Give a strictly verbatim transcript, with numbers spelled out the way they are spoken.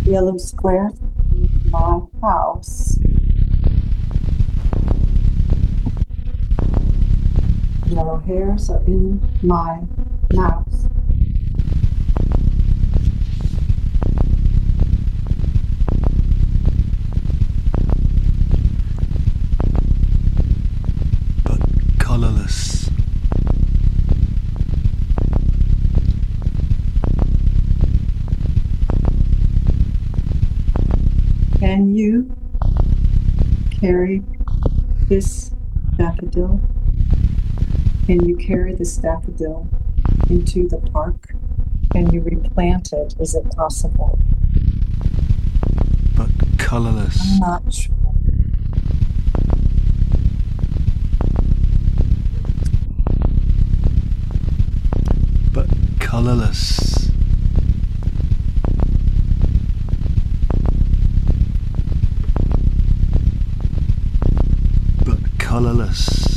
Yellow square, my house. Yellow hairs are in my mouth. but colorless. Can you carry this daffodil? Can you carry this daffodil into the park? Can you replant it? Is it possible? but I'm colorless. not sure. but colorless. but colorless.